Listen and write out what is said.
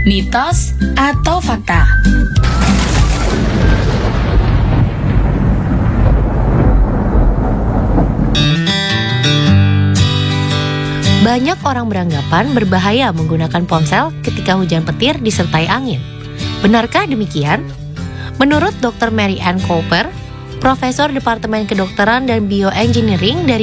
mitos atau fakta? Banyak orang beranggapan berbahaya menggunakan ponsel ketika hujan petir disertai angin. Benarkah demikian? Menurut Dr. Mary Ann Cooper, Profesor Departemen Kedokteran dan Bioengineering dari